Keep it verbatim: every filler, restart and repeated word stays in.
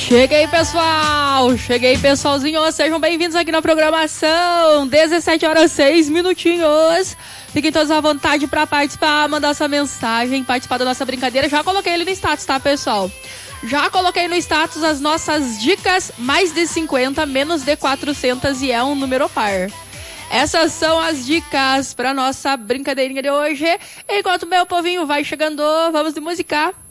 Cheguei, pessoal! Cheguei, pessoalzinho! Sejam bem-vindos aqui na programação! dezessete horas, seis minutinhos. Fiquem todos à vontade para participar, mandar sua mensagem, participar da nossa brincadeira. Já coloquei ele no status, tá, pessoal? Já coloquei no status as nossas dicas, mais de cinquenta, menos de quatrocentos e é um número par. Essas são as dicas para nossa brincadeirinha de hoje. Enquanto o meu povinho vai chegando, vamos de música.